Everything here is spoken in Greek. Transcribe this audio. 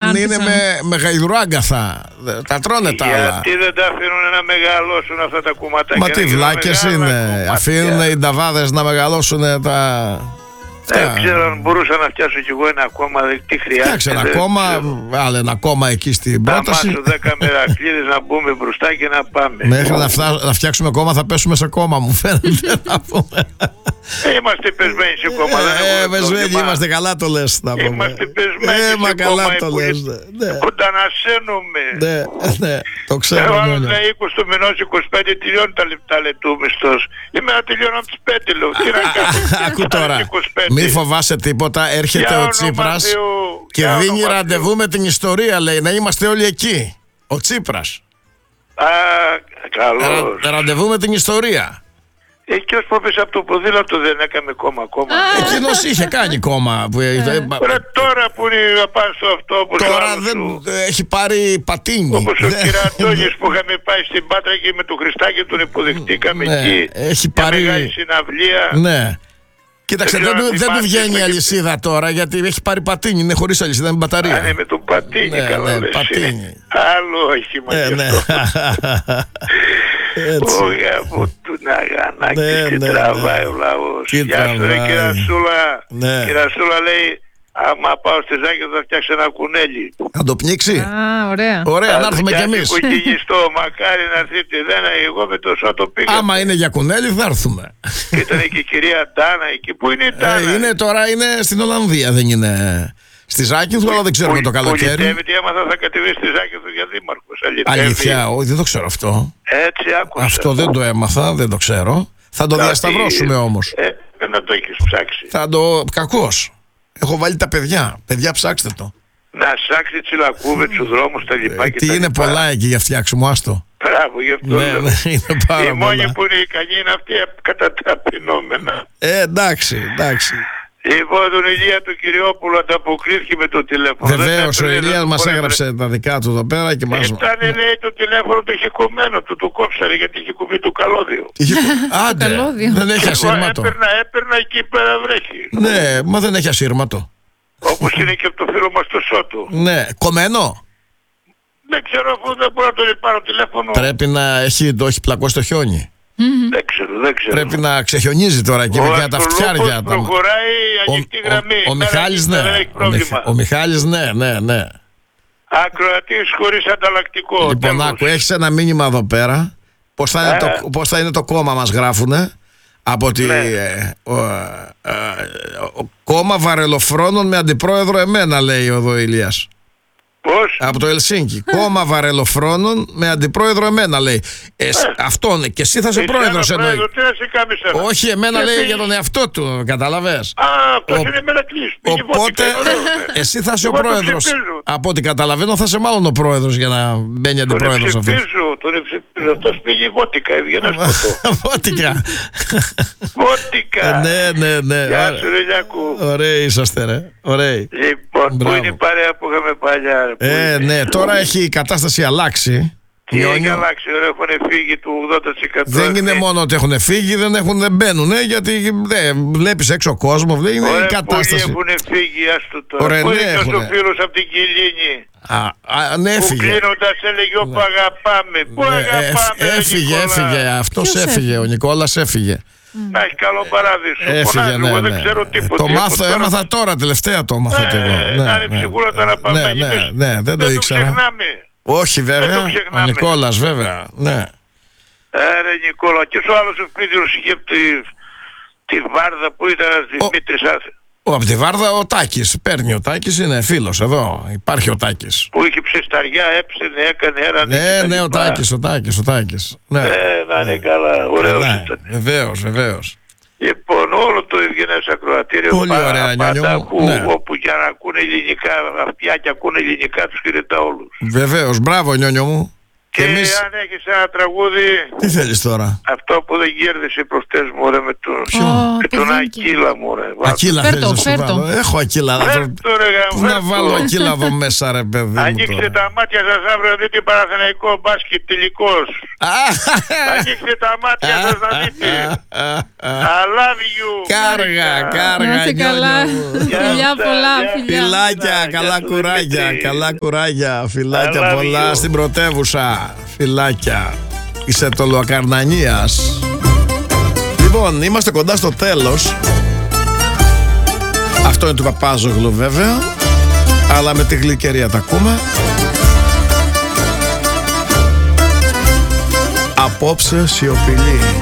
αν είναι με γαϊδουράγκαθα. Τα τρώνε τα άλλα. Γιατί δεν τα αφήνουν να μεγαλώσουν αυτά τα κουματάκια? Μα τι βλάκες είναι. Αφήνουν οι νταβάδες να μεγαλώσουν τα... Δεν ξέρω αν μπορούσα να φτιάξω κι εγώ ένα κόμμα, τι χρειάζεται. Φτιάξε ένα κόμμα, βάλε ένα κόμμα εκεί στην πρόταση. Να μάσω 10 μερακλείδες να μπούμε μπροστά και να πάμε. Μέχρι να φτιάξουμε κόμμα θα πέσουμε σε κόμμα, μου φαίνεται να πούμε. Είμαστε πεσμένοι σε κόμμα. Πεσμένοι είμαστε, καλά το λες. Είμαστε πεσμένοι σε καλά κόμμα. το λες. Κοντανασένουμε. Ναι, το ξέρω. Εγώ λέει 20 του μηνός 25 τελειώνει τα λεπτούμιστος. Είμαι να τελειώνω από τις 5 λέω. Τι να κάνω. Ακού τώρα. Μη φοβάσαι τίποτα, έρχεται ο Τσίπρας και δίνει ραντεβού με την ιστορία, λέει, να είμαστε όλοι εκεί. Ο Τσίπρας. Καλώς. Ραντεβού με την ιστορία. Εκείνος που έπεσε από το ποδήλατο δεν έκανε κόμμα. Εκείνος είχε κάνει κόμμα. Τώρα που είναι πάνω στο αυτό. Τώρα δεν έχει πάρει πατίνι. Όπως ο Κυρατώνης που είχαμε πάει στην Πάτρα και με τον Χριστάκη τον υποδεχτήκαμε εκεί. Έχει πάρει μεγάλη συναυλία. Ναι. Κοίταξε, δεν του βγαίνει η αλυσίδα τώρα γιατί έχει πάρει πατίνι, είναι χωρίς αλυσίδα, με μπαταρία. Είναι με τον πατίνι, καλά λες. Πατίνι. Άλλο έχει αυτό. Όχι από του Ναγανάκη και τραβάει ο λαός. Γεια σου ρε Κυρασούλα. Κυρασούλα λέει, άμα πάω στη Ζάκη θα φτιάξει ένα κουνέλι. Θα το πνίξει. Ωραία. Ωραία, να έρθουμε κι εμείς. Μακάρι να έρθετε, δεν εγώ με το σώτο πήγα. Άμα είναι για κουνέλι θα έρθουμε. Και ήταν και η κυρία Ντάνα εκεί. Πού είναι η Ντάνα? Τώρα είναι στην Ολλανδία, δεν είναι στη Ζάκυνθου, αλλά δεν ξέρουμε το καλοκαίρι. Πολιτεύεται, άμα θα κατεβεί στη Ζάκυνθου για δήμαρχος. Αλήθεια, όχι, δεν το ξέρω αυτό. Έτσι άκουσα. Αυτό δεν το έμαθα, δεν το ξέρω. Θα το διασταυρώσουμε όμως. Να το έχεις ψάξει. Θα το... Κακώς. Έχω βάλει τα παιδιά. Παιδιά, ψάξτε το. Να ψάξει τσιλακούβε, τους δρόμους, τα λοιπά. Τι είναι πολλά εκεί για φτιάξιμο, άστο. Μπράβο, γι' αυτό. Ναι, είναι πάρα πολλά. Η μόνη που είναι ικανή είναι αυτή κατά τα απεινόμενα. Εντάξει. Λοιπόν, τον Ηλία του Κυριόπουλου ανταποκρίθηκε με το τηλέφωνο. Βεβαίως, ο Ηλίας μας έγραψε τα δικά του εδώ πέρα και μας... Ήταν, λέει, το τηλέφωνο του είχε κομμένο, το κόψανε γιατί είχε κουμπί το καλώδιο. Άντε, δεν έχει ασύρματο. Έπαιρνα εκεί πέρα βρέχει. Ναι, μα δεν έχει ασύρματο. Όπως είναι και από το φίλο μας το Σώτο. Ναι, κομμένο. Δεν ξέρω, αφού δεν μπορώ να τον πάρω τηλέφωνο. Πρέπει να το έχει πλακώσει το χιόνι. Δεν ξέρω. Πρέπει να ξεχιονίζει τώρα και για τα φτιάρια. Προχωράει ανοιχτή γραμμή. Ο Μιχάλης, ναι. Ο Μιχάλης, ναι. Ακροατής χωρίς ανταλλακτικό. Λοιπόν, άκου, έχεις ένα μήνυμα εδώ πέρα. Πώς θα είναι το κόμμα μας γράφουνε. Από ότι κόμμα βαρελοφρόνων με αντιπρόεδρο εμένα, λέει ο Ηλίας. Πώς? Από το Ελσίνκι. Κόμμα βαρελοφρόνων με αντιπρόεδρο εμένα, λέει. Αυτόν και εσύ θα είσαι πρόεδρος, εννοεί. Όχι, εμένα λέει για τον εαυτό του, καταλαβες. Αυτό είναι μελακλής. Οπότε εσύ θα είσαι ο πρόεδρος. Από ό,τι καταλαβαίνω θα είσαι μάλλον ο πρόεδρος για να μπαίνει αντιπρόεδρος αυτός. Τον εψηφίζω, αυτός πήγε βότικα, έβγαινε σκοτώ. Βότικα. Ναι. Γεια σου ρε Λιακού. Ωραίοι είσαστε ρε. Λοιπόν, πού είναι η παρέα που είχαμε παλιά? Ναι, τώρα έχει η κατάσταση αλλάξει. Τι έχει αλλάξει, έχουν φύγει του 80%. Δεν είναι μόνο ότι έχουν φύγει, δεν μπαίνουν, γιατί βλέπεις έξω κόσμο, δεν είναι η κατάσταση. Πολλοί έχουν φύγει, ας το τώρα. Πού είναι και ο φίλος από την Κιλίνη? Που κλείνοντας έλεγε όπου αγαπάμε. Πού αγαπάμε? Έφυγε, αυτός έφυγε, ο Νικόλας έφυγε. Να έχει καλό παράδεισο. Έφυγε, ναι. Δεν ξέρω τίποτα. Το έμαθα τώρα, τελευταία το έμαθα και εγώ. Να είναι ψυχούλα να πάμε. Ναι, δεν το ήξερα. Όχι βέβαια, ο Νικόλας βέβαια, ναι. Ρε Νικόλα, και ο άλλος ο Πίτρος είχε τη Βάρδα που ήταν Δημήτρης Άθη. Από τη Βάρδα ο Τάκης, παίρνει ο Τάκης, είναι φίλος εδώ, υπάρχει ο Τάκης. Που είχε ψεσταριά, έψαινε, έκανε ένα... Ναι, ο Τάκης. Να είναι καλά, ωραίος ήταν. Βεβαίως. Λοιπόν, όλο το ευγενές ακροατήριο πολύ ωραία, πάντα όπου για να ακούνε ελληνικά, αυτιά και ακούνε ελληνικά τους χαιρετά όλους. Βεβαίως, μπράβο νιόνιο μου. Και εμείς... αν έχεις ένα τραγούδι... Τι θέλεις τώρα? Αυτό που δεν κέρδισε προχτές μου, ρε, με τον Ακύλα μου, ρε. Ακύλα θέλεις να σου βάλω? Έχω Ακύλα. Πού να βάλω Ακύλα εδώ μέσα, ρε παιδί μου? Ανοίξτε τα μάτια σας αύριο, δείτε Παναθηναϊκό μπάσκετ τελικός. Ανοίξτε τα μάτια σας να δείτε. I love you. Κάργα. Να είσαι καλά. Φιλιά πολλά. Φιλάκια, καλά κουράγια. Φιλάκια πολλά στην πρωτεύουσα. Φιλάκια. Είσαι το Λουακαρνανίας. Λοιπόν, είμαστε κοντά στο τέλος. Αυτό είναι του Παπάζογλου βέβαια, αλλά με τη γλυκερία τα ακούμε. Απόψε σιωπηλή.